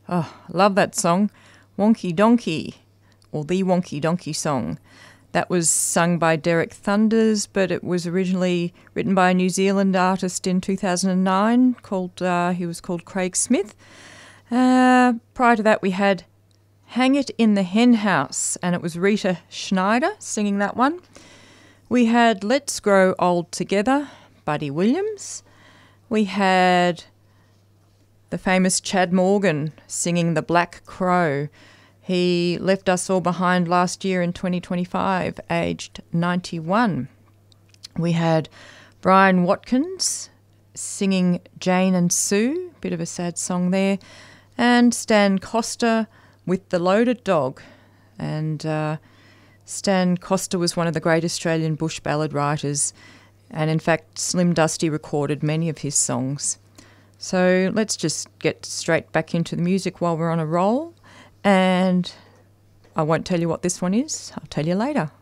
Oh, love that song, Wonky Donkey, or The Wonky Donkey Song. That was sung by Derek Thunders, but it was originally written by a New Zealand artist in 2009 he was called Craig Smith. Prior to that we had Hang It in the Hen House, and it was Rita Schneider singing that one. We had Let's Grow Old Together, Buddy Williams. We had the famous Chad Morgan singing The Black Crow. He left us all behind last year in 2025, aged 91. We had Brian Watkins singing Jane and Sue, bit of a sad song there, and Stan Costa with The Loaded Dog. And Stan Costa was one of the great Australian bush ballad writers, and in fact Slim Dusty recorded many of his songs. So let's just get straight back into the music while we're on a roll. And I won't tell you what this one is. I'll tell you later.